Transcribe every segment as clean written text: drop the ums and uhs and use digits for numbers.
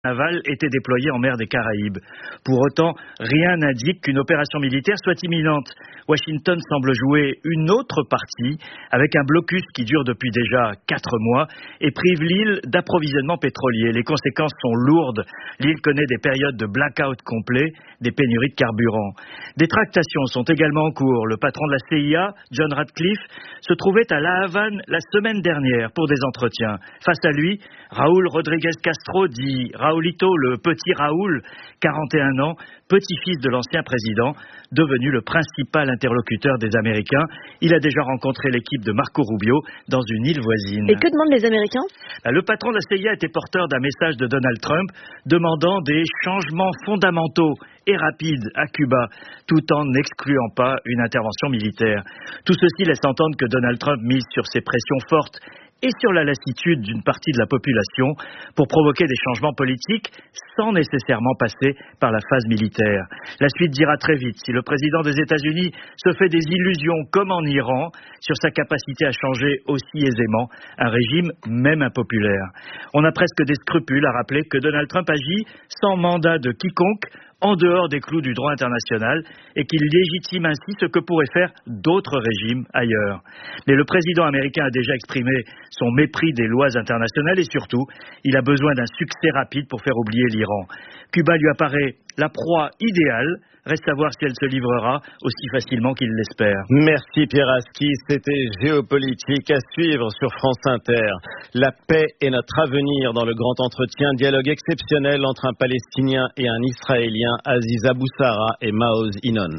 navale était déployé en mer des Caraïbes. Pour autant, rien n'indique qu'une opération militaire soit imminente. Washington semble jouer une autre partie avec un blocus qui dure depuis déjà 4 mois et prive l'île d'approvisionnement pétrolier. Les conséquences sont lourdes. L'île connaît des périodes de blackout complet, des pénuries de carburant. Des tractations sont également en cours. Le patron de la CIA, John Ratcliffe, se trouvait à La Havane la semaine dernière pour des entretiens. Face à lui, Raúl Rodríguez Castro, dit Raúlito, le petit Raúl, 41 ans, petit-fils de l'ancien président, devenu le principal interlocuteur des Américains. Il a déjà rencontré l'équipe de Marco Rubio dans une île voisine. Et que demandent les Américains ? Le patron de la CIA était porteur d'un message de Donald Trump demandant des changements fondamentaux et rapides à Cuba, tout en n'excluant pas une intervention militaire. Tout ceci laisse entendre que Donald Trump mise sur ces pressions fortes et sur la lassitude d'une partie de la population pour provoquer des changements politiques sans nécessairement passer par la phase militaire. La suite dira très vite si le président des États-Unis se fait des illusions comme en Iran sur sa capacité à changer aussi aisément un régime même impopulaire. On a presque des scrupules à rappeler que Donald Trump agit sans mandat de quiconque, en dehors des clous du droit international et qu'il légitime ainsi ce que pourraient faire d'autres régimes ailleurs. Mais le président américain a déjà exprimé son mépris des lois internationales et surtout, il a besoin d'un succès rapide pour faire oublier l'Iran. Cuba lui apparaît la proie idéale. Reste à voir si elle se livrera aussi facilement qu'il l'espère. Merci Pierre Aski, c'était Géopolitique à suivre sur France Inter. La paix est notre avenir dans le grand entretien, dialogue exceptionnel entre un Palestinien et un Israélien, Aziza Boussara et Maoz Inon.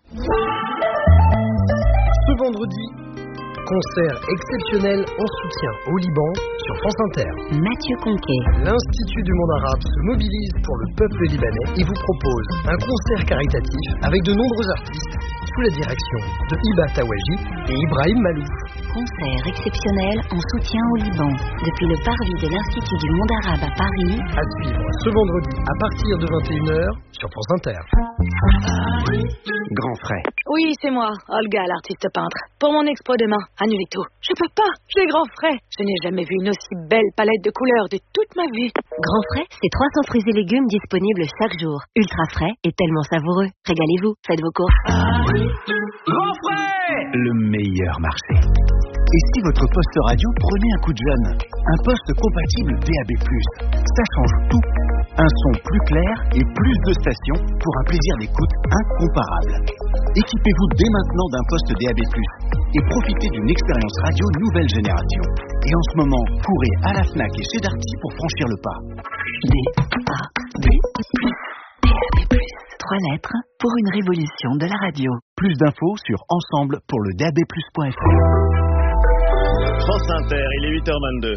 Ce vendredi, concert exceptionnel en soutien au Liban sur France Inter. Mathieu Conquet. L'Institut du monde arabe se mobilise pour le peuple libanais et vous propose un concert caritatif avec de nombreux artistes sous la direction de Hiba Tawaji et Ibrahim Malouf. Concert exceptionnel en soutien au Liban depuis le parvis de l'Institut du monde arabe à Paris. À suivre ce vendredi à partir de 21h sur France Inter. Grand frais. Oui, c'est moi, Olga, l'artiste peintre. Pour mon expo demain, annulez tout. Je peux pas, j'ai grand frais. Je n'ai jamais vu une aussi belle palette de couleurs de toute ma vie. Grand frais, c'est 300 fruits et légumes disponibles chaque jour. Ultra frais et tellement savoureux. Régalez-vous, faites vos courses. Grand frais, le meilleur marché. Et si votre poste radio prenait un coup de jeune? Un poste compatible DAB+, ça change tout. Un son plus clair et plus de stations pour un plaisir d'écoute incomparable. Équipez-vous dès maintenant d'un poste DAB+, et profitez d'une expérience radio nouvelle génération. Et en ce moment, courez à la Fnac et chez Darty pour franchir le pas. DAB+. 3 lettres pour une révolution de la radio. Plus d'infos sur ensemble pour le DAB+.fr. France Inter, il est 8h22.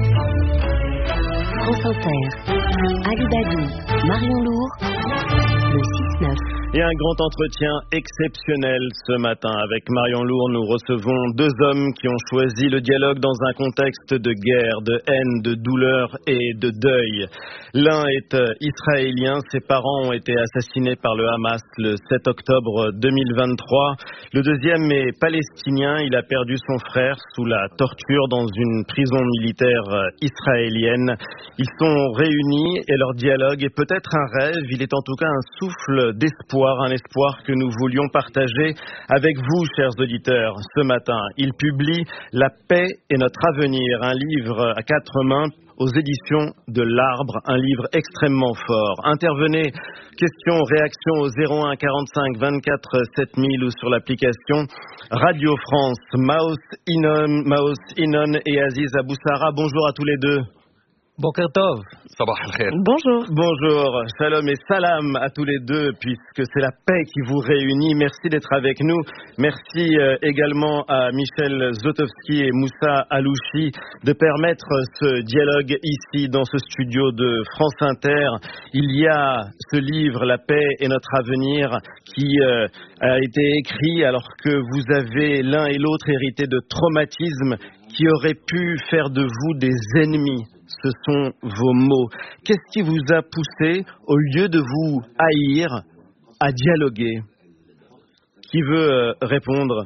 France Inter. Ali Badi, Marion Lourd, le 6-9. Et un grand entretien exceptionnel ce matin. Avec Marion Lourd, nous recevons 2 hommes qui ont choisi le dialogue dans un contexte de guerre, de haine, de douleur et de deuil. L'un est israélien, ses parents ont été assassinés par le Hamas le 7 octobre 2023. Le deuxième est palestinien, il a perdu son frère sous la torture dans une prison militaire israélienne. Ils sont réunis et leur dialogue est peut-être un rêve, il est en tout cas un souffle d'espoir. Un espoir que nous voulions partager avec vous, chers auditeurs, ce matin. Il publie La paix est notre avenir, un livre à 4 mains aux éditions de l'Arbre, un livre extrêmement fort. Intervenez, questions, réactions au 01 45 24 7000 ou sur l'application Radio France. Maoz Inon et Aziza Boussara, bonjour à tous les deux. Boker Tov. Sabah al-khair. Bonjour. Bonjour, shalom et salam à tous les deux, puisque c'est la paix qui vous réunit. Merci d'être avec nous. Merci également à Michel Zotowski et Moussa Alouchi de permettre ce dialogue ici, dans ce studio de France Inter. Il y a ce livre, La paix est notre avenir, qui a été écrit alors que vous avez l'un et l'autre hérité de traumatismes qui auraient pu faire de vous des ennemis. Ce sont vos mots. Qu'est-ce qui vous a poussé, au lieu de vous haïr, à dialoguer? Qui veut répondre?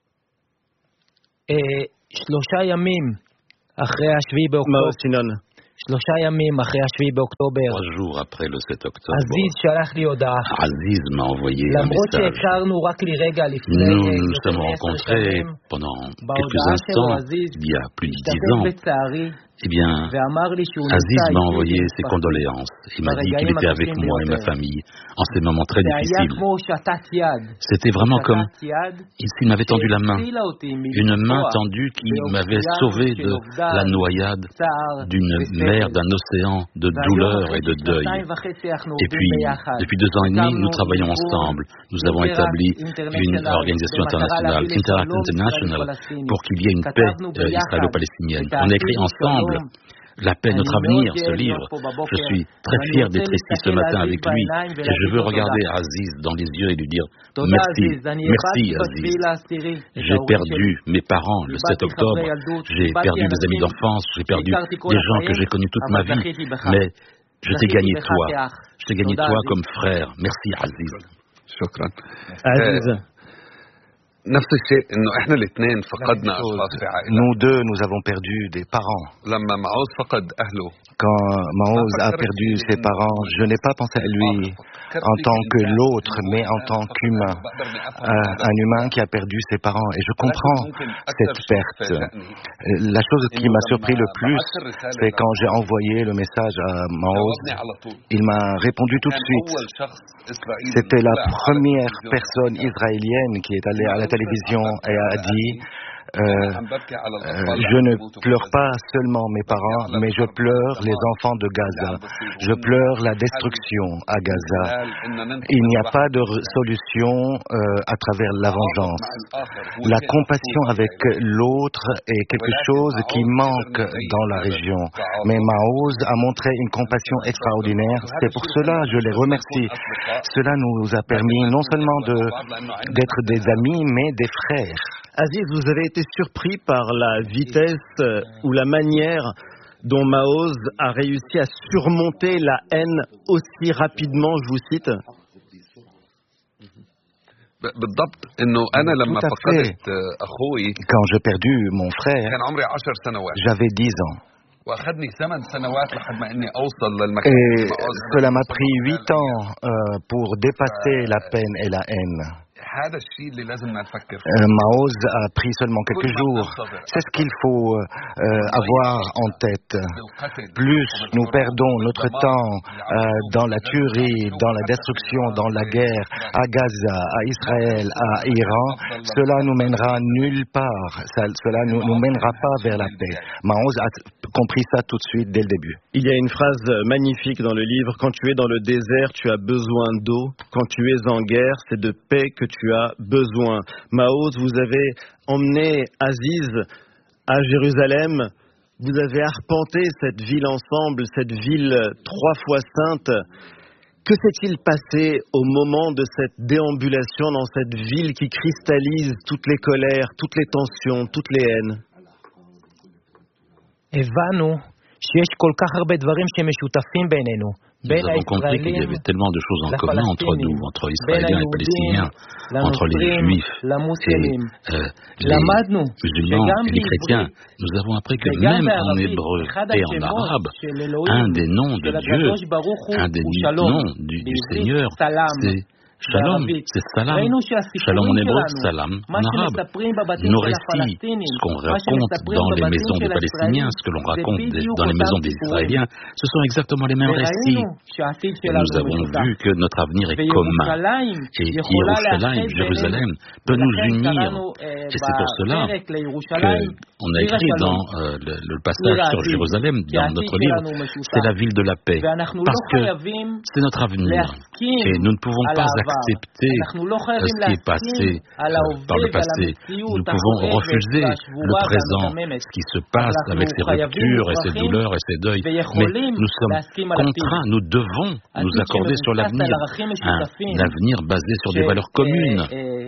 שלושה ימים אחרי 7 באוקטובר. Maoz Inon. 3 jours après le 7 octobre, Aziz m'a envoyé un message. Nous nous sommes rencontrés pendant quelques instants, il y a plus de 10 ans. Eh bien, Aziz m'a envoyé ses condoléances. Il m'a dit qu'il était avec moi et ma famille en ces moments très difficiles. C'était vraiment comme s'il m'avait tendu la main. Une main tendue qui m'avait sauvé de la noyade d'une mer, d'un océan de douleur et de deuil. Et puis, depuis 2 ans et demi, nous travaillons ensemble. Nous avons établi une organisation internationale, Interact International, pour qu'il y ait une paix israélo-palestinienne. On a écrit ensemble La paix, notre avenir, ce livre. Je suis très fier d'être ici ce matin avec lui et je veux regarder Aziz dans les yeux et lui dire merci, merci Aziz. J'ai perdu mes parents le 7 octobre, j'ai perdu des amis d'enfance, j'ai perdu des gens que j'ai connus toute ma vie, mais je t'ai gagné toi comme frère. Merci Aziz. Aziz. Nous deux, nous avons perdu des parents. Quand Maoz a perdu ses parents, je n'ai pas pensé à lui en tant que l'autre, mais en tant qu'humain. Un humain qui a perdu ses parents. Et je comprends cette perte. La chose qui m'a surpris le plus, c'est quand j'ai envoyé le message à Maoz, il m'a répondu tout de suite. C'était la première personne israélienne qui est allée à la télévision et a dit je ne pleure pas seulement mes parents, mais je pleure les enfants de Gaza. Je pleure la destruction à Gaza. Il n'y a pas de solution à travers la vengeance. La compassion avec l'autre est quelque chose qui manque dans la région. Mais Maoz a montré une compassion extraordinaire. C'est pour cela que je les remercie. Cela nous a permis non seulement d'être des amis, mais des frères. Aziz, vous avez été surpris par la vitesse ou la manière dont Maoz a réussi à surmonter la haine aussi rapidement, je vous cite. Tout à fait. Quand j'ai perdu mon frère, j'avais 10 ans. Et cela m'a pris 8 ans pour dépasser la peine et la haine. Maoz a pris seulement quelques jours. C'est ce qu'il faut avoir en tête. Plus nous perdons notre temps dans la tuerie, dans la destruction, dans la guerre, à Gaza, à Israël, à Iran, cela nous mènera nulle part. Cela ne nous mènera pas vers la paix. Maoz a compris ça tout de suite dès le début. Il y a une phrase magnifique dans le livre. Quand tu es dans le désert, tu as besoin d'eau. Quand tu es en guerre, c'est de paix que tu as besoin. Maoz, vous avez emmené Aziz à Jérusalem. Vous avez arpenté cette ville ensemble, cette ville 3 fois sainte. Que s'est-il passé au moment de cette déambulation dans cette ville qui cristallise toutes les colères, toutes les tensions, toutes les haines? Nous avons compris qu'il y avait tellement de choses en commun entre nous, entre Israéliens et Palestiniens, entre les Juifs et les musulmans et les chrétiens. Nous avons appris que même en hébreu et en arabe, un des noms de Dieu, un des noms du Seigneur, c'est Shalom, c'est Salam. Shalom en hébreu, Salam en arabe. Nos récits, ce qu'on raconte dans les maisons des Palestiniens, ce que l'on raconte dans les maisons des Israéliens, ce sont exactement les mêmes récits. Et nous avons vu que notre avenir est commun. Et Yerushalayim, Jérusalem, peut nous unir. Et c'est pour cela qu'on a écrit dans le passage sur Jérusalem, dans notre livre, c'est la ville de la paix. Parce que c'est notre avenir. Et nous ne pouvons pas accepter ce qui est passé par le passé. Nous pouvons refuser le présent, ce qui se passe avec ces ruptures et ces douleurs et ces deuils. Mais nous sommes contraints, nous devons nous accorder sur l'avenir, un avenir basé sur des valeurs communes,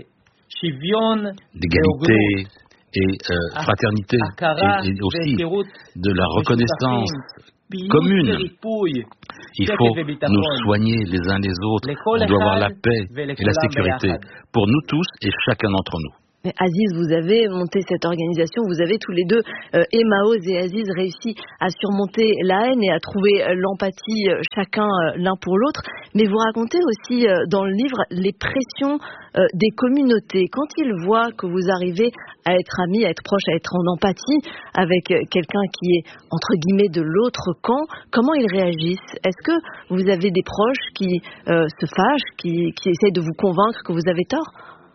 d'égalité et fraternité, et aussi de la reconnaissance commune. Il faut nous soigner les uns les autres. On doit avoir la paix et la sécurité pour nous tous et chacun d'entre nous. Mais Aziz, vous avez monté cette organisation, vous avez tous les deux, et Maoz et Aziz, réussi à surmonter la haine et à trouver l'empathie chacun l'un pour l'autre. Mais vous racontez aussi dans le livre les pressions des communautés. Quand ils voient que vous arrivez à être amis, à être proches, à être en empathie avec quelqu'un qui est, entre guillemets, de l'autre camp, comment ils réagissent? Est-ce que vous avez des proches qui se fâchent, qui essayent de vous convaincre que vous avez tort?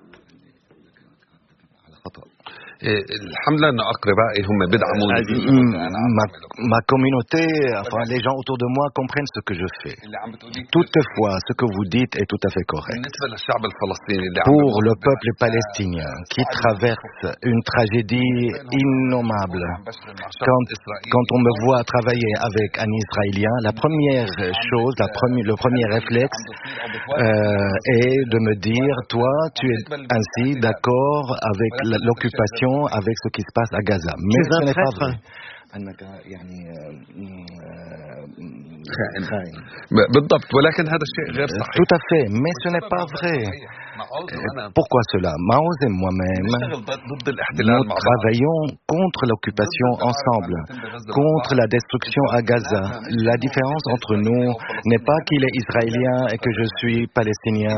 Ma communauté, enfin les gens autour de moi comprennent ce que je fais. Toutefois, ce que vous dites est tout à fait correct. Pour le peuple palestinien qui traverse une tragédie innommable, quand on me voit travailler avec un Israélien, la première chose, le premier réflexe est de me dire, toi, tu es ainsi d'accord avec l'occupation, avec ce qui se passe à Gaza. Mais ce n'est pas vrai. Tout à fait, mais ce n'est pas vrai. Pourquoi cela? Maoz et moi-même, nous travaillons contre l'occupation ensemble, contre la destruction à Gaza. La différence entre nous n'est pas qu'il est israélien et que je suis palestinien.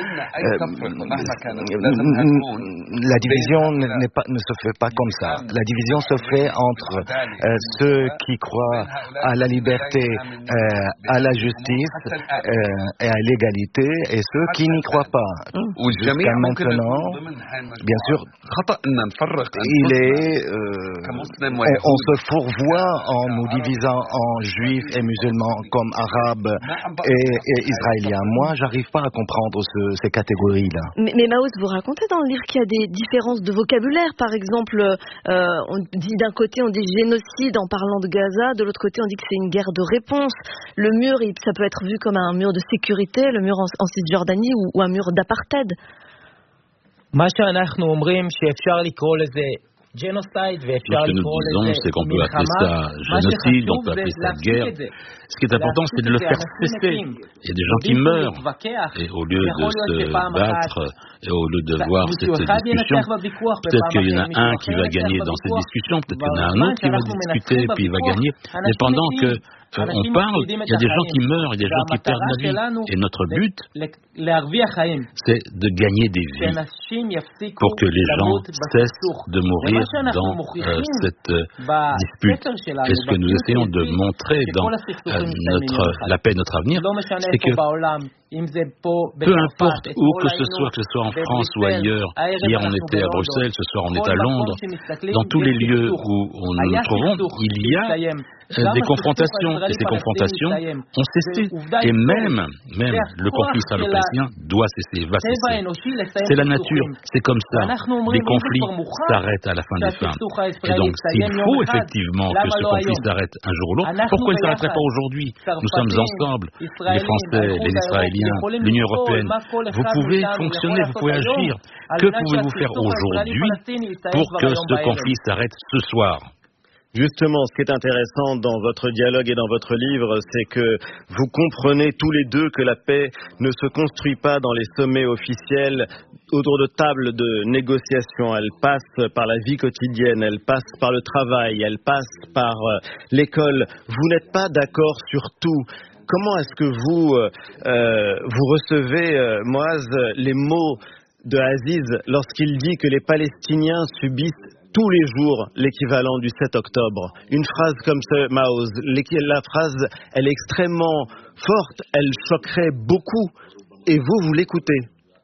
La division ne se fait pas comme ça. La division se fait entre ceux qui croient à la liberté, à la justice et à l'égalité et ceux qui n'y croient pas. Jusqu'à maintenant, bien sûr, on se fourvoie en nous divisant en juifs et musulmans comme arabes et israéliens. Moi, j'arrive pas à comprendre ces catégories-là. Mais Maoz, vous racontez dans le livre qu'il y a des différences de vocabulaire. Par exemple, on dit d'un côté, on dit génocide en parlant de Gaza, de l'autre côté, on dit que c'est une guerre de réponse. Le mur, ça peut être vu comme un mur de sécurité, le mur en Cisjordanie ou un mur d'apartheid. מה שאנחנו אומרים שאפשר לקרוא לזה génocide, ce que nous disons, c'est qu'on peut appeler ça génocide, on peut appeler ça guerre. Ce qui est important, c'est de le faire cesser. Il y a des gens qui meurent, et au lieu de se battre, et au lieu de voir cette discussion, peut-être qu'il y en a un qui va gagner dans cette discussion, peut-être qu'il y en a un autre qui va discuter, puis il va gagner. Mais pendant que on parle, il y a des gens qui meurent, il y a des gens qui perdent la vie. Et notre but, c'est de gagner des vies pour que les gens cessent de mourir dans cette dispute. Et ce que nous essayons de montrer dans la paix, notre avenir, c'est que peu importe où que ce soit en France ou ailleurs, hier on était à Bruxelles, ce soir on est à Londres, dans tous les lieux où nous nous trouvons, il y a des confrontations, et ces confrontations ont cessé. Et même le conflit israélo-palestinien doit cesser, va cesser. C'est la nature, c'est comme ça. Les conflits s'arrêtent à la fin des fins. Et donc, s'il faut effectivement que ce conflit s'arrête un jour ou l'autre, pourquoi il ne s'arrêterait pas aujourd'hui? Nous sommes ensemble, les Français, les Israéliens, l'Union européenne. Vous pouvez fonctionner, vous pouvez agir. Que pouvez-vous faire aujourd'hui pour que ce conflit s'arrête ce soir? Justement, ce qui est intéressant dans votre dialogue et dans votre livre, c'est que vous comprenez tous les deux que la paix ne se construit pas dans les sommets officiels autour de tables de négociation. Elle passe par la vie quotidienne, elle passe par le travail, elle passe par l'école. Vous n'êtes pas d'accord sur tout. Comment est-ce que vous recevez, Moaz, les mots de Aziz lorsqu'il dit que les Palestiniens subissent tous les jours l'équivalent du 7 octobre. Une phrase comme ce, Maoz, la phrase, elle est extrêmement forte, elle choquerait beaucoup, et vous l'écoutez.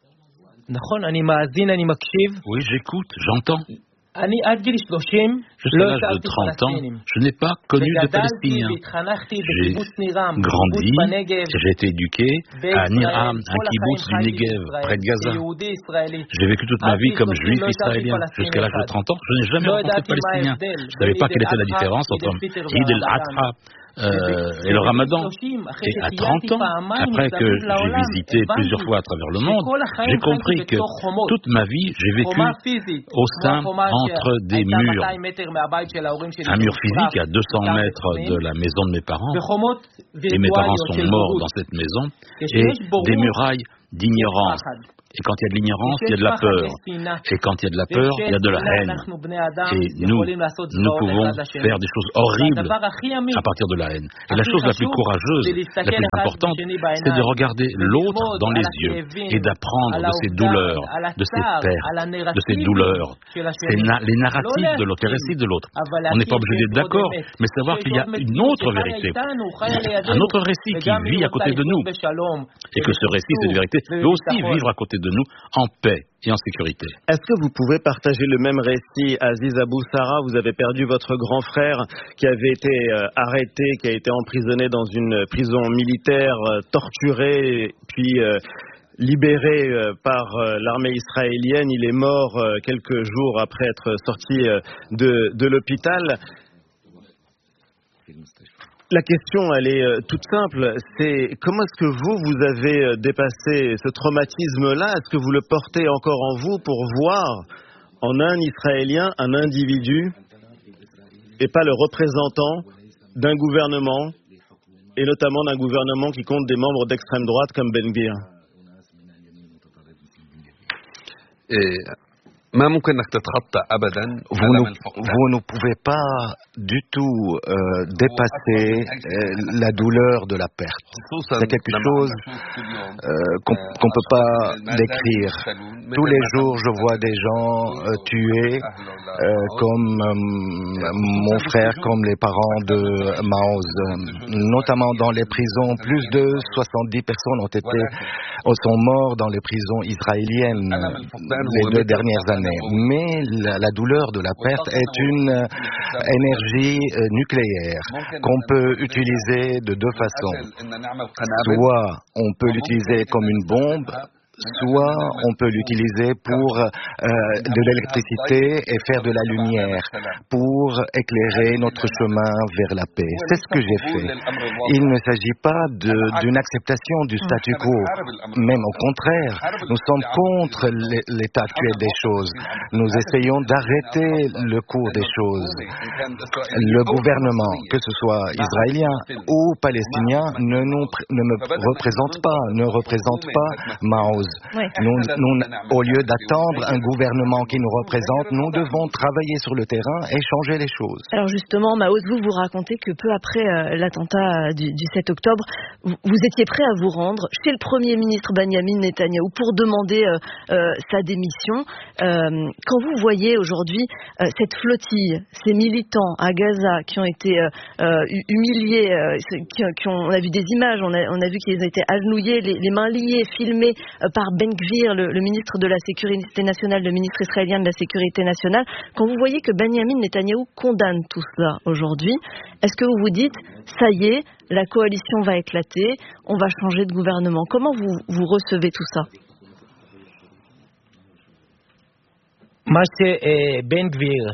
Oui, j'écoute, j'entends. Jusqu'à l'âge de 30 ans, je n'ai pas connu de Palestiniens. J'ai grandi, j'ai été éduqué à Nir'am, un kibbutz du Negev, près de Gaza. J'ai vécu toute ma vie comme juif israélien. Jusqu'à l'âge de 30 ans, je n'ai jamais rencontré de Palestiniens. Je ne savais pas quelle était la différence entre Eid el-Adha et le Ramadan. Et à 30 ans, après que j'ai visité plusieurs fois à travers le monde, j'ai compris que toute ma vie, j'ai vécu au sein entre des murs. Un mur physique à 200 mètres de la maison de mes parents, et mes parents sont morts dans cette maison, et des murailles d'ignorance. Et quand il y a de l'ignorance, il y a de la peur. Et quand il y a de la peur, il y a de la haine. Et nous pouvons faire des choses horribles à partir de la haine. Et la chose la plus courageuse, la plus importante, c'est de regarder l'autre dans les yeux et d'apprendre de ses douleurs, de ses pertes, de ses douleurs, les narratifs de l'autre, les récits de l'autre. On n'est pas obligé d'être d'accord, mais savoir qu'il y a une autre vérité, un autre récit qui vit à côté de nous, et que ce récit, cette vérité, peut aussi vivre à côté de nous en paix et en sécurité. Est-ce que vous pouvez partager le même récit, Aziz Abou Sarah? Vous avez perdu votre grand frère qui avait été arrêté, qui a été emprisonné dans une prison militaire, torturé, puis libéré par l'armée israélienne. Il est mort quelques jours après être sorti de l'hôpital. La question, elle est toute simple, c'est comment est-ce que vous avez dépassé ce traumatisme-là? Est-ce que vous le portez encore en vous pour voir en un Israélien un individu et pas le représentant d'un gouvernement, et notamment d'un gouvernement qui compte des membres d'extrême droite comme Ben Gvir? Vous ne pouvez pas du tout dépasser la douleur de la perte. C'est quelque chose qu'on ne peut pas décrire. Tous les jours, je vois des gens tués, comme mon frère, comme les parents de Maoz. Notamment dans les prisons, plus de 70 personnes sont mortes dans les prisons israéliennes les 2 dernières années. Mais la douleur de la perte est une énergie nucléaire qu'on peut utiliser de 2 façons. Soit on peut l'utiliser comme une bombe, soit on peut l'utiliser pour de l'électricité et faire de la lumière pour éclairer notre chemin vers la paix. C'est ce que j'ai fait. Il ne s'agit pas d'une acceptation du statu quo. Même au contraire, nous sommes contre l'état actuel des choses. Nous essayons d'arrêter le cours des choses. Le gouvernement, que ce soit israélien ou palestinien, ne me représente pas Maoz. Oui. Nous, au lieu d'attendre un gouvernement qui nous représente, nous devons travailler sur le terrain et changer les choses. Alors justement, Maoz, vous racontez que peu après l'attentat du 7 octobre, vous étiez prêt à vous rendre chez le Premier ministre Benjamin Netanyahou pour demander sa démission. Quand vous voyez aujourd'hui cette flottille, ces militants à Gaza qui ont été humiliés, on a vu des images, on a vu qu'ils ont été agenouillés, les mains liées, filmés par Ben Gvir, le ministre de la Sécurité nationale, le ministre israélien de la Sécurité nationale. Quand vous voyez que Benjamin Netanyahou condamne tout cela aujourd'hui, est-ce que vous vous dites, ça y est, la coalition va éclater, on va changer de gouvernement? Comment vous recevez tout ça? Ce que Ben Gvir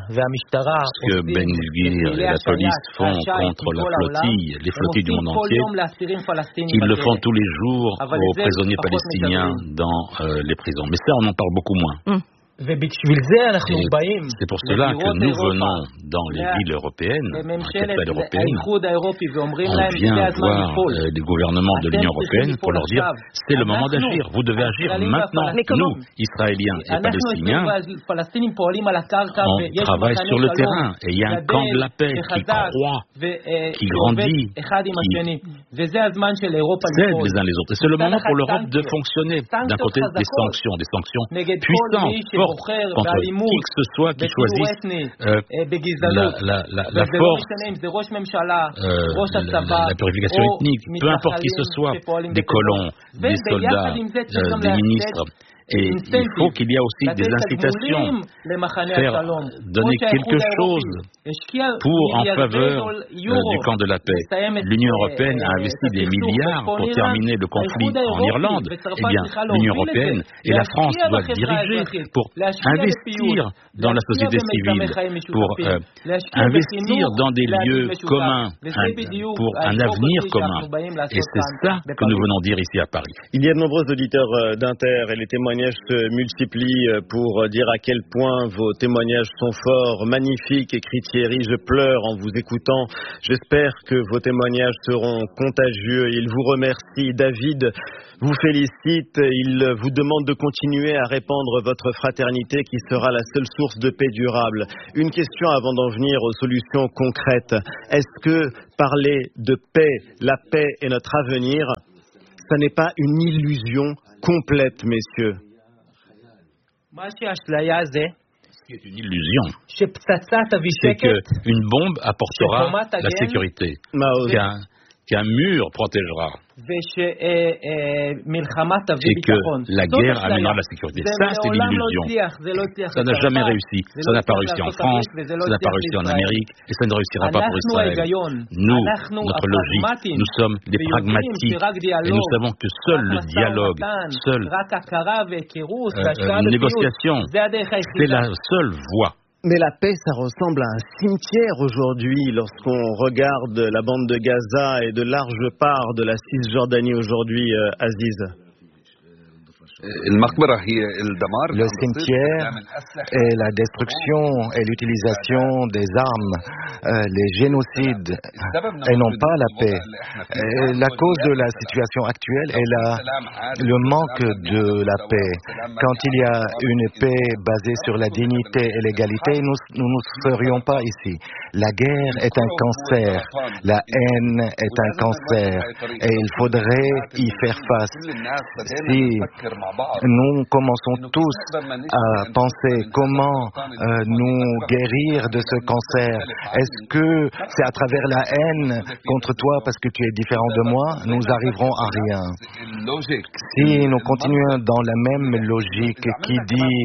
et la police font contre la flottille, les flottilles du monde entier, ils le font tous les jours aux prisonniers palestiniens dans les prisons. Mais ça, on en parle beaucoup moins. Et c'est pour cela que nous venons dans les villes européennes, dans les capitales européennes, on vient voir les gouvernements de l'Union européenne pour leur dire c'est le moment d'agir, vous devez agir maintenant. Nous, Israéliens et Palestiniens, on travaille sur le terrain et il y a un camp de la paix qui croît, qui grandit, qui s'aide les uns les autres. Et c'est le moment pour l'Europe de fonctionner. D'un côté, des sanctions puissantes, fortes, contre qui que ce soit qui choisisse la force, la purification ethnique, peu importe qui ce soit, des colons, des soldats, des ministres. Et il faut qu'il y ait aussi des incitations, donner quelque chose pour en faveur du camp de la paix. L'Union européenne a investi des milliards pour terminer le conflit en Irlande. Eh bien, l'Union européenne et la France doivent diriger pour investir dans la société civile, pour investir dans des lieux communs, pour un avenir commun. Et c'est ça que nous venons dire ici à Paris. Il y a de nombreux auditeurs d'Inter et les témoignages témoignages se multiplient pour dire à quel point vos témoignages sont forts, magnifiques, écrit Thierry. Je pleure en vous écoutant. J'espère que vos témoignages seront contagieux. Il vous remercie. David vous félicite. Il vous demande de continuer à répandre votre fraternité qui sera la seule source de paix durable. Une question avant d'en venir aux solutions concrètes. Est-ce que parler de paix, la paix est notre avenir, ça n'est pas une illusion complète, messieurs? Ce qui est une illusion, c'est qu'une bombe apportera la sécurité, qu'un mur protégera. Et que la guerre amènera la sécurité. Ça, c'est l'illusion. Ça n'a jamais réussi. Ça n'a pas réussi en France, ça n'a pas réussi en Amérique, et ça ne réussira pas pour Israël. Nous, notre logique, nous sommes des pragmatiques, et nous savons que seul le dialogue, seule une négociation, c'est la seule voie. Mais la paix, ça ressemble à un cimetière aujourd'hui lorsqu'on regarde la bande de Gaza et de larges parts de la Cisjordanie aujourd'hui, Aziz. Le cimetière est la destruction et l'utilisation des armes, les génocides, et non pas la paix. Et la cause de la situation actuelle est le manque de la paix. Quand il y a une paix basée sur la dignité et l'égalité, nous ne serions pas ici. La guerre est un cancer, la haine est un cancer, et il faudrait y faire face. Si nous commençons tous à penser comment nous guérir de ce cancer, est-ce que c'est à travers la haine contre toi parce que tu es différent de moi? Nous arriverons à rien. Si nous continuons dans la même logique qui dit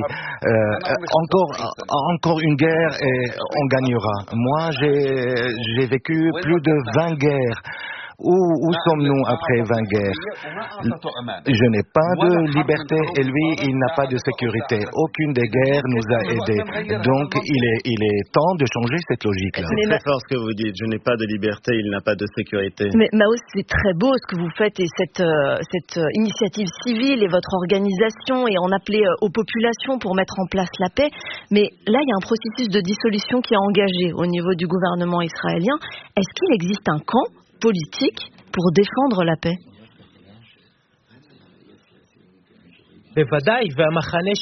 encore une guerre et on gagnera. Moi, j'ai vécu plus de 20 guerres. Où sommes-nous après 20 guerres? Je n'ai pas de liberté et lui, il n'a pas de sécurité. Aucune des guerres nous a aidés. Donc, il est temps de changer cette logique-là. C'est très fort ce que vous dites. Je n'ai pas de liberté, il n'a pas de sécurité. Mais Mao, c'est très beau ce que vous faites et cette initiative civile et votre organisation et en appeler aux populations pour mettre en place la paix. Mais là, il y a un processus de dissolution qui est engagé au niveau du gouvernement israélien. Est-ce qu'il existe un camp politique pour défendre la paix? Bien sûr, c'est un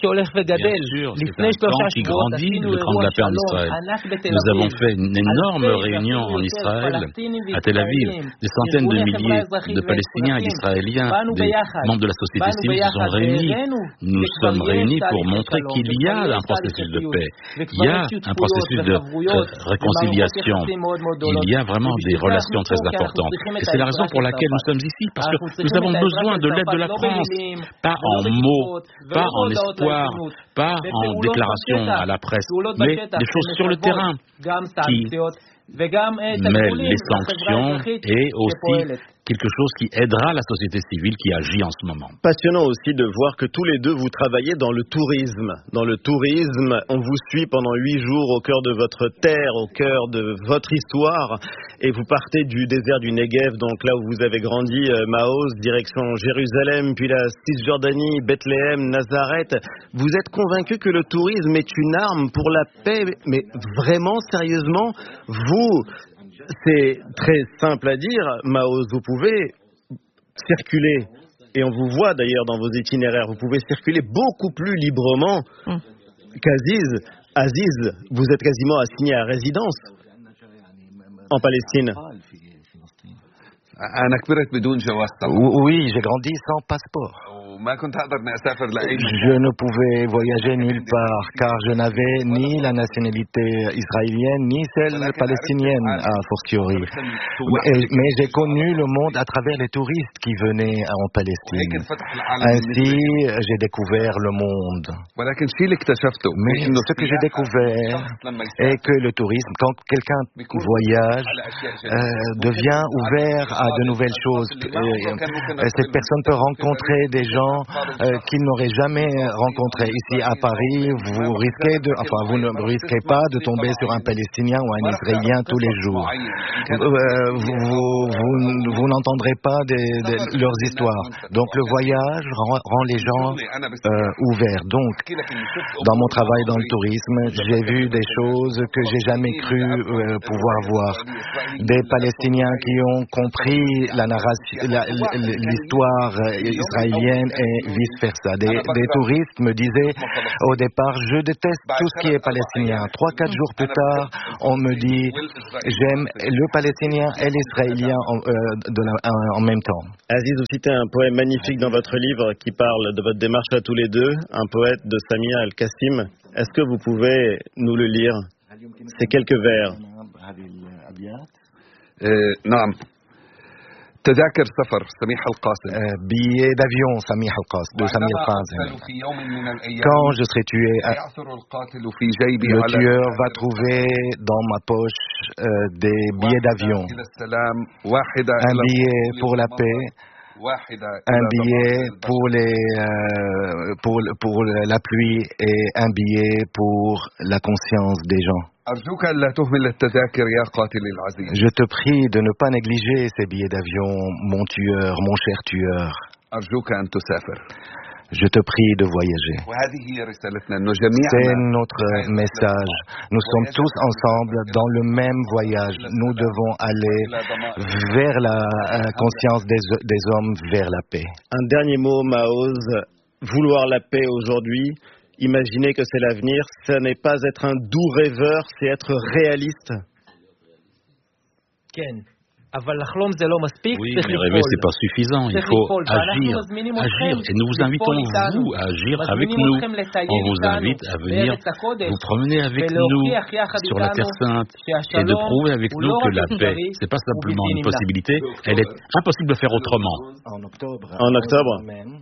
camp qui grandit, le camp de la paix en Israël. Nous avons fait une énorme réunion en Israël, à Tel Aviv. Des centaines de milliers de Palestiniens et d'Israéliens, des membres de la société civile se sont réunis. Nous sommes réunis pour montrer qu'il y a un processus de paix, il y a un processus de réconciliation, il y a vraiment des relations très importantes. Et c'est la raison pour laquelle nous sommes ici, parce que nous avons besoin de l'aide de la France, pas en mots, pas en espoir, pas en déclaration à la presse, mais des choses sur le terrain qui met les sanctions et aussi quelque chose qui aidera la société civile qui agit en ce moment. Passionnant aussi de voir que tous les deux vous travaillez dans le tourisme. Dans le tourisme, on vous suit pendant 8 jours au cœur de votre terre, au cœur de votre histoire, et vous partez du désert du Negev, donc là où vous avez grandi, Maoz, direction Jérusalem, puis la Cisjordanie, Bethléem, Nazareth. Vous êtes convaincu que le tourisme est une arme pour la paix, mais vraiment, sérieusement, vous... C'est très simple à dire, Maoz, vous pouvez circuler, et on vous voit d'ailleurs dans vos itinéraires, vous pouvez circuler beaucoup plus librement qu'Aziz. Aziz, vous êtes quasiment assigné à résidence en Palestine. Oui, j'ai grandi sans passeport. Je ne pouvais voyager nulle part car je n'avais ni la nationalité israélienne ni celle palestinienne a fortiori. Mais j'ai connu le monde à travers les touristes qui venaient en Palestine. Ainsi, j'ai découvert le monde. Mais ce que j'ai découvert est que le tourisme, quand quelqu'un voyage, devient ouvert à de nouvelles choses. Cette personne peut rencontrer des gens gens qu'ils n'auraient jamais rencontrés. Ici à Paris, vous ne risquez pas de tomber sur un Palestinien ou un Israélien tous les jours. Vous n'entendrez pas leurs histoires. Donc le voyage rend les gens ouverts. Donc, dans mon travail dans le tourisme, j'ai vu des choses que j'ai jamais cru pouvoir voir. Des Palestiniens qui ont compris la narration, l'histoire israélienne et vice-versa. Des touristes me disaient au départ, je déteste tout ce qui est palestinien. 3-4 jours plus tard, on me dit, j'aime le palestinien et l'israélien en même temps. Aziz, vous citez un poème magnifique dans votre livre qui parle de votre démarche à tous les deux, un poète de Samia Al-Qassim. Est-ce que vous pouvez nous le lire? C'est quelques vers. تذاكر سفر سميح القاسم billets d'avion سميح القاسم de Samih Al-Qasem. Quand je serai tué, le tueur va trouver dans ma poche des billets d'avion, un billet pour la paix, un billet pour la pluie et un billet pour la conscience des gens. Je te prie de ne pas négliger ces billets d'avion, mon tueur, mon cher tueur. Je te prie de voyager. C'est notre message. Nous sommes tous ensemble dans le même voyage. Nous devons aller vers la conscience des hommes, vers la paix. Un dernier mot, Maoz. Vouloir la paix aujourd'hui, imaginer que c'est l'avenir, ce n'est pas être un doux rêveur, c'est être réaliste. Oui, mais rêver, c'est pas suffisant. Il faut agir. Et nous vous invitons, vous, à agir avec nous. On vous invite à venir vous promener avec nous sur la Terre Sainte et de prouver avec nous que la paix, c'est pas simplement une possibilité, elle est impossible de faire autrement. En octobre,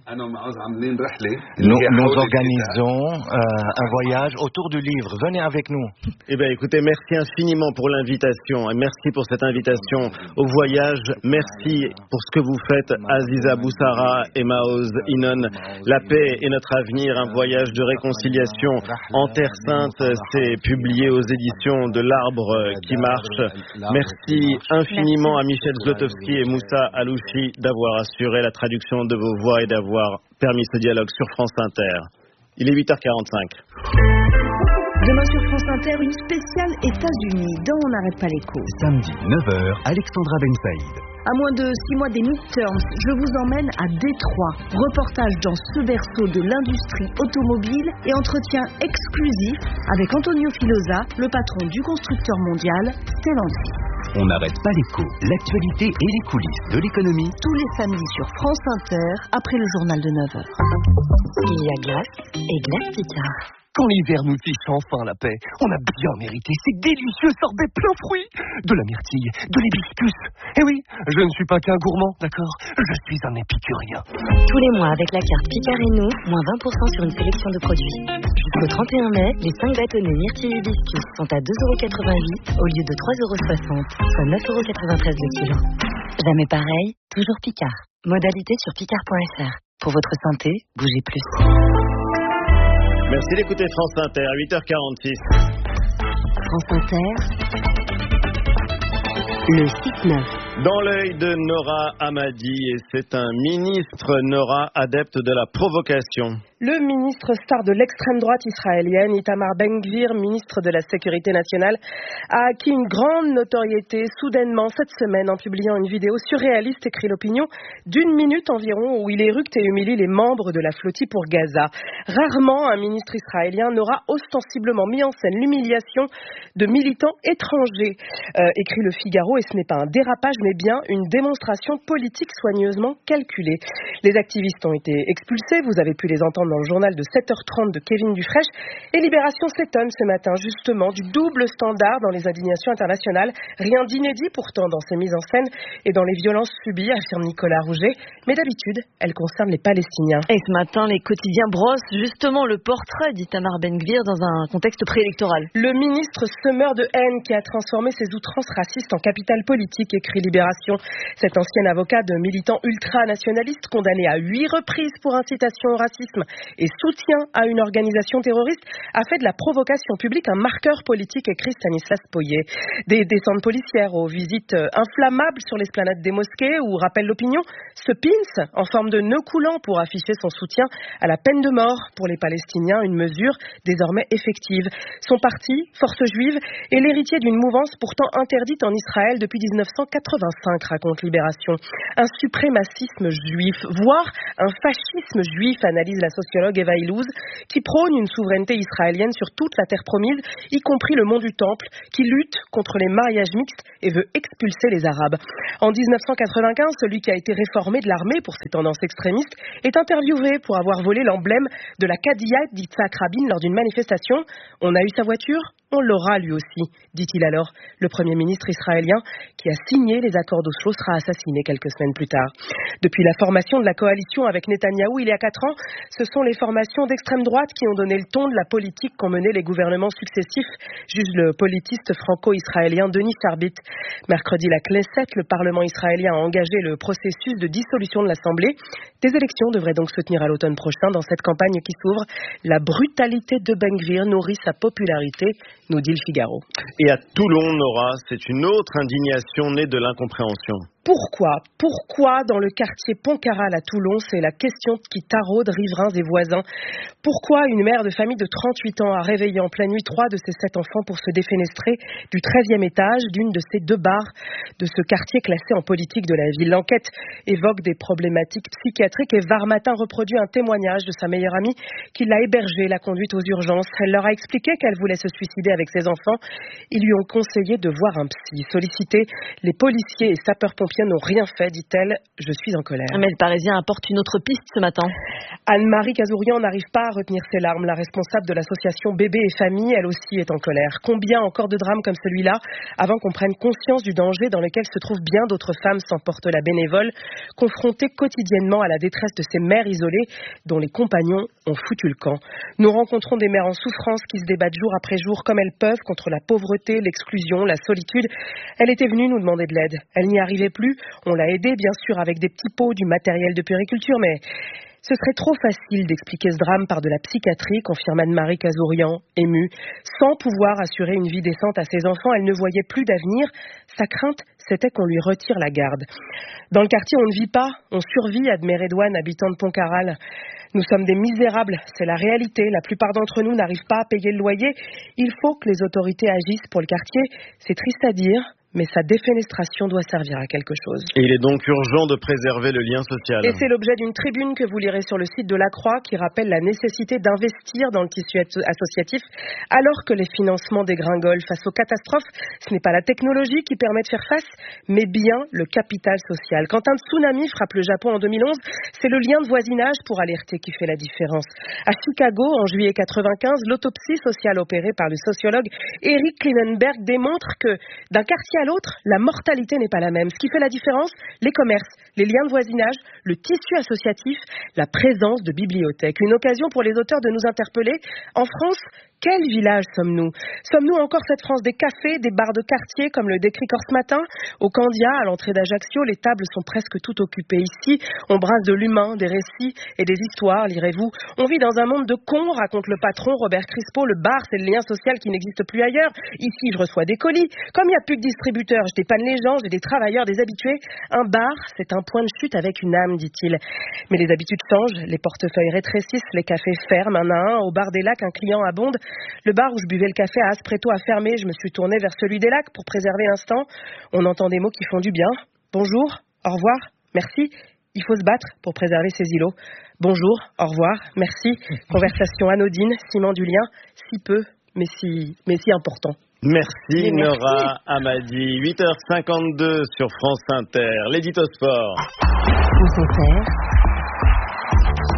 nous organisons un voyage autour du livre. Venez avec nous. Eh bien, écoutez, merci infiniment pour l'invitation et merci pour cette invitation au voyage. Merci pour ce que vous faites, Aziza Boussara et Maoz Inon. La paix est notre avenir, un voyage de réconciliation en Terre Sainte. C'est publié aux éditions de l'Arbre qui marche. Merci infiniment à Michel Zlotowski et Moussa Alouchi d'avoir assuré la traduction de vos voix et d'avoir permis ce dialogue sur France Inter. Il est 8h45. Demain sur France Inter, une spéciale États-Unis dans On n'arrête pas l'écho. Samedi 9h, Alexandra Ben Saïd. À moins de 6 mois des midterms, je vous emmène à Détroit. Reportage dans ce berceau de l'industrie automobile et entretien exclusif avec Antonio Filosa, le patron du constructeur mondial Stellantis. On n'arrête pas l'écho, l'actualité et les coulisses de l'économie. Tous les samedis sur France Inter, après le journal de 9h. Il y a glace et glace Picard. Quand l'hiver nous fiche enfin la paix, on a bien mérité ces délicieux sorbets plein fruits, de la myrtille, de l'hibiscus. Eh oui, je ne suis pas qu'un gourmand, d'accord? Je suis un épicurien. Tous les mois, avec la carte Picard et nous, moins 20% sur une sélection de produits. Jusqu'au 31 mai, les 5 bâtonnets myrtille hibiscus sont à 2,88 € au lieu de 3,60 €, soit 9,93 € le kilo. Jamais pareil, toujours Picard. Modalité sur picard.fr. Pour votre santé, bougez plus. Merci d'écouter France Inter, 8h46. France Inter, le 6-9. Dans l'œil de Nora Hamadi, et c'est un ministre, Nora, adepte de la provocation. Le ministre star de l'extrême droite israélienne, Itamar Ben-Gvir, ministre de la Sécurité nationale, a acquis une grande notoriété soudainement cette semaine en publiant une vidéo surréaliste, écrit l'opinion, d'1 minute environ où il éructe et humilie les membres de la flottille pour Gaza. Rarement un ministre israélien n'aura ostensiblement mis en scène l'humiliation de militants étrangers, écrit le Figaro, et ce n'est pas un dérapage mais bien une démonstration politique soigneusement calculée. Les activistes ont été expulsés, vous avez pu les entendre dans le journal de 7h30 de Kevin Dufresne. Et Libération s'étonne ce matin justement du double standard dans les indignations internationales. Rien d'inédit pourtant dans ces mises en scène et dans les violences subies, affirme Nicolas Rouget. Mais d'habitude, elles concernent les Palestiniens. Et ce matin, les quotidiens brossent justement le portrait d'Itamar Ben-Gvir dans un contexte préélectoral. Le ministre semeur de haine qui a transformé ses outrances racistes en capital politique, écrit Libération. Cet ancien avocat de militant ultranationaliste condamné à 8 reprises pour incitation au racisme et soutien à une organisation terroriste a fait de la provocation publique un marqueur politique, écrit Stanislas Poyet. Des descentes policières aux visites inflammables sur l'esplanade des mosquées où, rappelle l'opinion, ce pins en forme de nœud coulant pour afficher son soutien à la peine de mort pour les Palestiniens, une mesure désormais effective. Son parti, Force Juive, est l'héritier d'une mouvance pourtant interdite en Israël depuis 1985, raconte Libération. Un suprémacisme juif, voire un fascisme juif, analyse la sociologue Eva Illouz, qui prône une souveraineté israélienne sur toute la terre promise, y compris le mont du Temple, qui lutte contre les mariages mixtes et veut expulser les Arabes. En 1995, celui qui a été réformé de l'armée pour ses tendances extrémistes est interviewé pour avoir volé l'emblème de la Cadillac d'Yitzhak Rabin lors d'une manifestation. On a eu sa voiture ? On l'aura lui aussi, dit-il alors. Le Premier ministre israélien, qui a signé les accords d'Oslo, sera assassiné quelques semaines plus tard. Depuis la formation de la coalition avec Netanyahou il y a 4 ans, ce sont les formations d'extrême droite qui ont donné le ton de la politique qu'ont mené les gouvernements successifs, juge le politiste franco-israélien Denis Sarbit. Mercredi, la Knesset, le Parlement israélien, a engagé le processus de dissolution de l'Assemblée. Des élections devraient donc se tenir à l'automne prochain dans cette campagne qui s'ouvre. La brutalité de Ben-Gvir nourrit sa popularité, nous dit le Figaro. Et à Toulon, Nora, c'est une autre indignation née de l'incompréhension. Pourquoi dans le quartier Pontcarral à Toulon, c'est la question qui taraude riverains et voisins. Pourquoi une mère de famille de 38 ans a réveillé en pleine nuit 3 de ses 7 enfants pour se défenestrer du 13e étage d'une de ces 2 bars de ce quartier classé en politique de la ville. L'enquête évoque des problématiques psychiatriques et Var Matin reproduit un témoignage de sa meilleure amie qui l'a hébergée, l'a conduite aux urgences. Elle leur a expliqué qu'elle voulait se suicider avec ses enfants. Ils lui ont conseillé de voir un psy. Sollicités, les policiers et sapeurs-pompiers n'ont rien fait, dit-elle. Je suis en colère. Mais le Parisien apporte une autre piste ce matin. Anne-Marie Cazourian n'arrive pas à retenir ses larmes. La responsable de l'association Bébé et Famille, elle aussi est en colère. Combien encore de drames comme celui-là avant qu'on prenne conscience du danger dans lequel se trouvent bien d'autres femmes sans porte-la bénévole, confrontées quotidiennement à la détresse de ces mères isolées dont les compagnons ont foutu le camp. Nous rencontrons des mères en souffrance qui se débattent jour après jour comme elles peuvent contre la pauvreté, l'exclusion, la solitude. Elle était venue nous demander de l'aide. Elle n'y arrivait plus. On l'a aidée, bien sûr, avec des petits pots, du matériel de puériculture, mais ce serait trop facile d'expliquer ce drame par de la psychiatrie, confirme Anne-Marie Cazourian, émue. Sans pouvoir assurer une vie décente à ses enfants, elle ne voyait plus d'avenir. Sa crainte, c'était qu'on lui retire la garde. Dans le quartier, on ne vit pas, on survit, admet Redouane, habitant de Pontcarral. Nous sommes des misérables, c'est la réalité. La plupart d'entre nous n'arrivent pas à payer le loyer. Il faut que les autorités agissent pour le quartier. C'est triste à dire, mais sa défenestration doit servir à quelque chose. Et il est donc urgent de préserver le lien social. Et c'est l'objet d'une tribune que vous lirez sur le site de la Croix qui rappelle la nécessité d'investir dans le tissu associatif alors que les financements dégringolent face aux catastrophes. Ce n'est pas la technologie qui permet de faire face, mais bien le capital social. Quand un tsunami frappe le Japon en 2011, c'est le lien de voisinage pour alerter qui fait la différence. À Chicago, en juillet 95, l'autopsie sociale opérée par le sociologue Eric Klinenberg démontre que d'un quartier à l'autre, la mortalité n'est pas la même. Ce qui fait la différence, les commerces, les liens de voisinage, le tissu associatif, la présence de bibliothèques. Une occasion pour les auteurs de nous interpeller. En France, quel village sommes-nous ? Sommes-nous encore cette France des cafés, des bars de quartier, comme le décrit Corse Matin ? Au Candia, à l'entrée d'Ajaccio, les tables sont presque toutes occupées. Ici, on brasse de l'humain, des récits et des histoires, lirez-vous. On vit dans un monde de cons, raconte le patron Robert Crispo. Le bar, c'est le lien social qui n'existe plus ailleurs. Ici, je reçois des colis. Comme il n'y a plus de distributeurs, je dépanne les gens, j'ai des travailleurs, des habitués. Un bar, c'est un point de chute avec une âme, dit-il. Mais les habitudes changent, les portefeuilles rétrécissent, les cafés ferment un à un. Au bar des Lacs, un client abonde. Le bar où je buvais le café à Aspreto a fermé. Je me suis tournée vers celui des Lacs pour préserver l'instant. On entend des mots qui font du bien. Bonjour, au revoir, merci. Il faut se battre pour préserver ces îlots. Bonjour, au revoir, merci. Conversation anodine, ciment du lien, si peu, mais si important. Merci Nora Hamadi. 8h52 sur France Inter. L'édito sport. France Inter.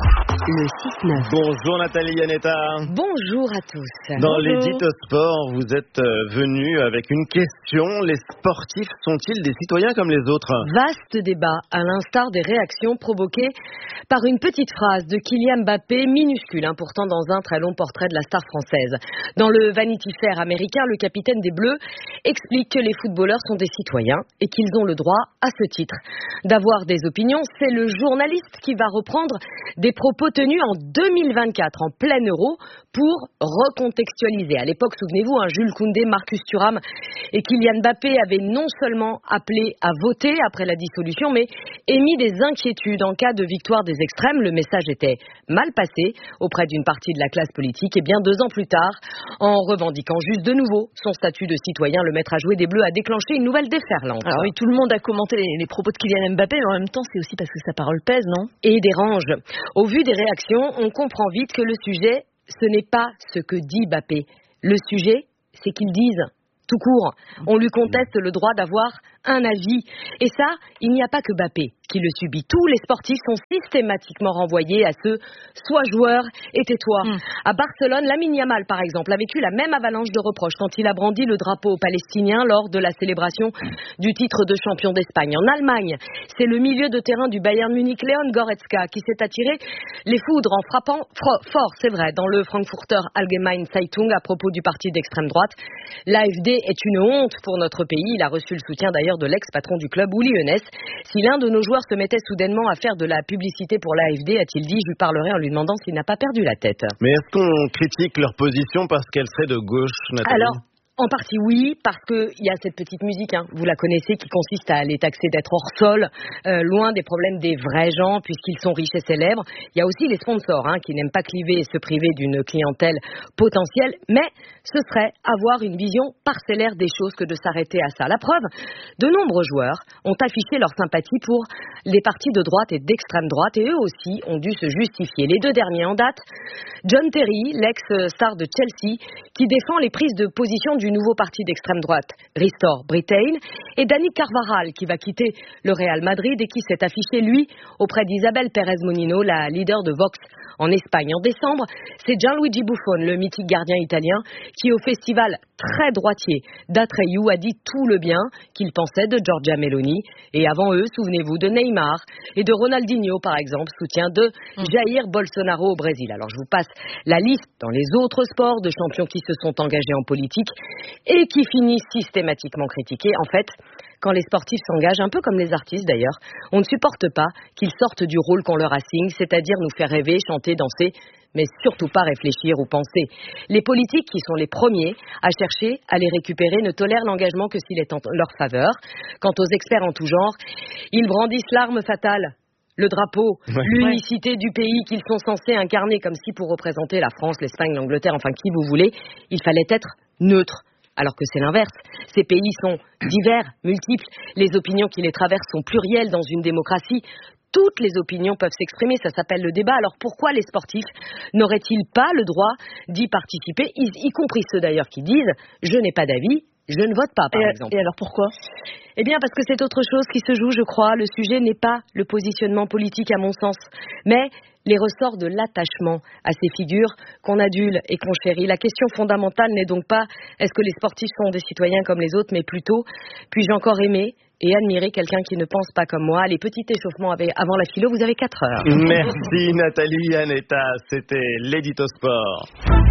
le 6-9. Bonjour Nathalie Yanetta. Bonjour à tous. Dans l'édito sport, vous êtes venu avec une question. Les sportifs sont-ils des citoyens comme les autres? Vaste débat, à l'instar des réactions provoquées par une petite phrase de Kylian Mbappé, minuscule, pourtant dans un très long portrait de la star française. Dans le Vanity Fair américain, le capitaine des Bleus explique que les footballeurs sont des citoyens et qu'ils ont le droit, à ce titre, d'avoir des opinions. C'est le journaliste qui va reprendre des propos tenus en 2024, en plein Euro, pour recontextualiser. À l'époque, souvenez-vous, Jules Koundé, Marcus Thuram et Kylian Mbappé avaient non seulement appelé à voter après la dissolution, mais émis des inquiétudes en cas de victoire des extrêmes. Le message était mal passé auprès d'une partie de la classe politique. Et bien 2 ans plus tard, en revendiquant juste de nouveau son statut de citoyen, le maître à jouer des Bleus a déclenché une nouvelle déferlante. Alors oui, tout le monde a commenté les propos de Kylian Mbappé, mais en même temps, c'est aussi parce que sa parole pèse, non? Et dérange. Au vu des réactions, on comprend vite que le sujet, ce n'est pas ce que dit Mbappé. Le sujet, c'est qu'ils disent tout court. On lui conteste le droit d'avoir un avis. Et ça, il n'y a pas que Mbappé qui le subit. Tous les sportifs sont systématiquement renvoyés à ce « sois joueur et tais-toi ». À Barcelone, Lamine Yamal, par exemple, a vécu la même avalanche de reproches quand il a brandi le drapeau palestinien lors de la célébration du titre de champion d'Espagne. En Allemagne, c'est le milieu de terrain du Bayern Munich, Leon Goretzka, qui s'est attiré les foudres en frappant fort, c'est vrai, dans le Frankfurter Allgemeine Zeitung à propos du parti d'extrême droite. L'AfD est une honte pour notre pays. Il a reçu le soutien d'ailleurs de l'ex-patron du club, Uli Hoeneß. Si l'un de nos joueurs se mettait soudainement à faire de la publicité pour l'AfD, a-t-il dit, je lui parlerai en lui demandant s'il n'a pas perdu la tête. Mais est-ce qu'on critique leur position parce qu'elle serait de gauche, Nathalie? Alors, en partie oui, parce qu'il y a cette petite musique, vous la connaissez, qui consiste à les taxer d'être hors sol, loin des problèmes des vrais gens, puisqu'ils sont riches et célèbres. Il y a aussi les sponsors, qui n'aiment pas cliver et se priver d'une clientèle potentielle, mais ce serait avoir une vision parcellaire des choses que de s'arrêter à ça. La preuve, de nombreux joueurs ont affiché leur sympathie pour les partis de droite et d'extrême droite, et eux aussi ont dû se justifier. Les 2 derniers en date, John Terry, l'ex-star de Chelsea, qui défend les prises de position du nouveau parti d'extrême droite, Restore Britain, et Dani Carvajal, qui va quitter le Real Madrid et qui s'est affiché, lui, auprès d'Isabel Pérez Monino, la leader de Vox en Espagne. En décembre, c'est Gianluigi Buffon, le mythique gardien italien, qui au festival très droitier d'Atreyu a dit tout le bien qu'il pensait de Giorgia Meloni. Et avant eux, souvenez-vous de Neymar et de Ronaldinho, par exemple, soutien de Jair Bolsonaro au Brésil. Alors je vous passe la liste dans les autres sports de champions qui se sont engagés en politique et qui finissent systématiquement critiqués. En fait, quand les sportifs s'engagent, un peu comme les artistes d'ailleurs, on ne supporte pas qu'ils sortent du rôle qu'on leur assigne, c'est-à-dire nous faire rêver, chanter, danser, mais surtout pas réfléchir ou penser. Les politiques, qui sont les premiers à chercher à les récupérer, ne tolèrent l'engagement que s'il est en leur faveur. Quant aux experts en tout genre, ils brandissent l'arme fatale, le drapeau, l'unicité du pays qu'ils sont censés incarner, comme si pour représenter la France, l'Espagne, l'Angleterre, enfin qui vous voulez, il fallait être neutre. Alors que c'est l'inverse. Ces pays sont divers, multiples. Les opinions qui les traversent sont plurielles dans une démocratie. Toutes les opinions peuvent s'exprimer, ça s'appelle le débat. Alors pourquoi les sportifs n'auraient-ils pas le droit d'y participer, y compris ceux d'ailleurs qui disent « je n'ai pas d'avis, je ne vote pas » par exemple. Et alors pourquoi ? Eh bien parce que c'est autre chose qui se joue, je crois. Le sujet n'est pas le positionnement politique à mon sens, mais les ressorts de l'attachement à ces figures qu'on adule et qu'on chérit. La question fondamentale n'est donc pas est-ce que les sportifs sont des citoyens comme les autres, mais plutôt puis-je encore aimer et admirer quelqu'un qui ne pense pas comme moi. Les petits échauffements avant la philo, vous avez 4 heures. Merci Nathalie Yanetta, c'était l'édito sport.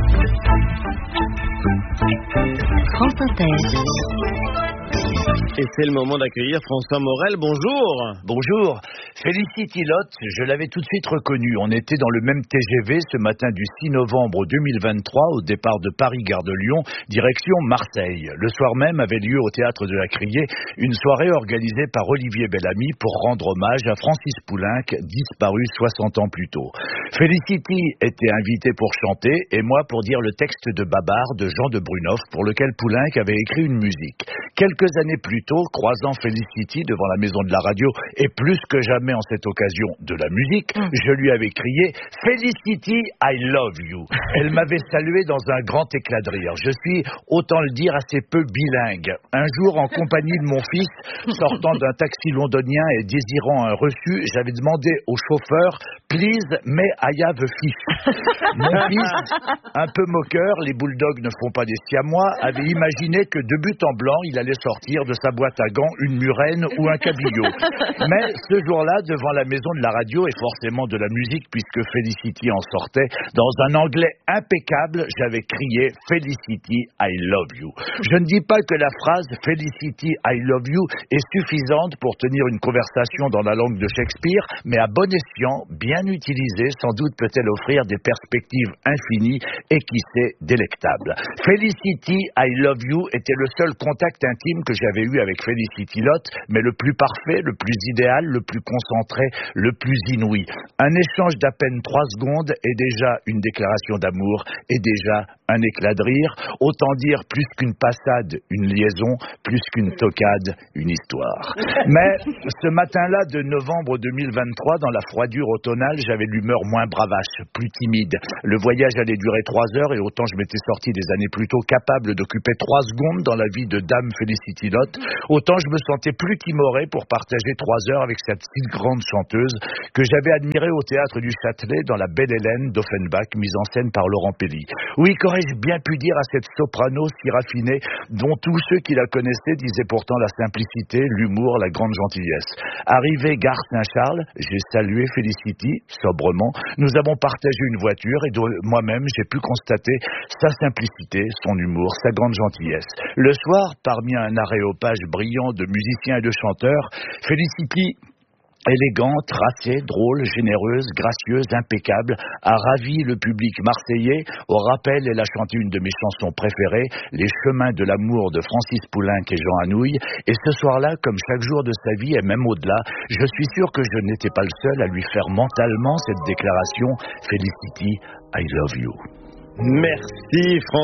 France Inter. Et c'est le moment d'accueillir François Morel. Bonjour. Bonjour. Felicity Lott, je l'avais tout de suite reconnu. On était dans le même TGV ce matin du 6 novembre 2023 au départ de Paris-Gare de Lyon, direction Marseille. Le soir même avait lieu au Théâtre de la Criée une soirée organisée par Olivier Bellamy pour rendre hommage à Francis Poulenc, disparu 60 ans plus tôt. Felicity était invitée pour chanter et moi pour dire le texte de Babar de Jean de Brunoff pour lequel Poulenc avait écrit une musique. Quelques années plus plus tôt, croisant Felicity devant la maison de la radio et plus que jamais en cette occasion de la musique, je lui avais crié « Felicity, I love you ». Elle m'avait salué dans un grand éclat de rire. Je suis, autant le dire, assez peu bilingue. Un jour, en compagnie de mon fils, sortant d'un taxi londonien et désirant un reçu, j'avais demandé au chauffeur « Please, may I have a fish ?» Mon fils, un peu moqueur, les bulldogs ne font pas des siamois, avait imaginé que de but en blanc, il allait sortir de sa boîte à gants une murène ou un cabillaud. Mais ce jour-là, devant la maison de la radio et forcément de la musique, puisque Felicity en sortait, dans un anglais impeccable, j'avais crié « Felicity, I love you ». Je ne dis pas que la phrase « Felicity, I love you » est suffisante pour tenir une conversation dans la langue de Shakespeare, mais à bon escient, bien utilisée, sans doute peut-elle offrir des perspectives infinies et qui sait, délectables. Felicity, I love you était le seul contact intime que j'avais eu avec Felicity Lott, mais le plus parfait, le plus idéal, le plus concentré, le plus inouï. Un échange d'à peine 3 secondes est déjà une déclaration d'amour, et déjà un éclat de rire, autant dire plus qu'une passade, une liaison, plus qu'une tocade, une histoire. Mais ce matin-là de novembre 2023, dans la froidure automnale, j'avais l'humeur moins bravache, plus timide. Le voyage allait durer 3 heures et autant je m'étais sorti des années plus tôt capable d'occuper 3 secondes dans la vie de Dame Felicity Lott, autant je me sentais plus timoré pour partager 3 heures avec cette si grande chanteuse que j'avais admirée au théâtre du Châtelet dans La Belle Hélène d'Offenbach, mise en scène par Laurent Pelli. Oui, qu'aurais-je bien pu dire à cette soprano si raffinée, dont tous ceux qui la connaissaient disaient pourtant la simplicité, l'humour, la grande gentillesse. Arrivé gare Saint-Charles, j'ai salué Felicity, sobrement. Nous avons partagé une voiture et moi-même, j'ai pu constater sa simplicité, son humour, sa grande gentillesse. Le soir, parmi un aréopage brillant de musiciens et de chanteurs, Felicity, élégante, tracée, drôle, généreuse, gracieuse, impeccable, a ravi le public marseillais. Au rappel, elle a chanté une de mes chansons préférées, Les chemins de l'amour de Francis Poulenc et Jean Anouilh. Et ce soir-là, comme chaque jour de sa vie et même au-delà, je suis sûr que je n'étais pas le seul à lui faire mentalement cette déclaration « Felicity, I love you ». Merci François.